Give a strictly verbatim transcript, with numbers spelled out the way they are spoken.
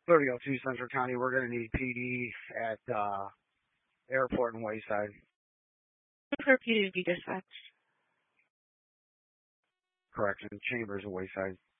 thirty oh two Central County. We're going to need P D at uh, Airport and Wayside. For P D to be dispatched. Correction, Chambers and Wayside.